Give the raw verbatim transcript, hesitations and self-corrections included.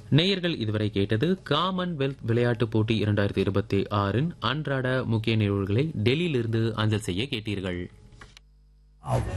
நேயர்கள் இதுவரை கேட்டது காமன்வெல்த் விளையாட்டுப் போட்டி இரண்டாயிரத்தி இருபத்தி ஆறின் அன்றாட முக்கிய நிகழ்வுகளை டெல்லியிலிருந்து அஞ்சல் செய்ய கேட்டீர்கள்.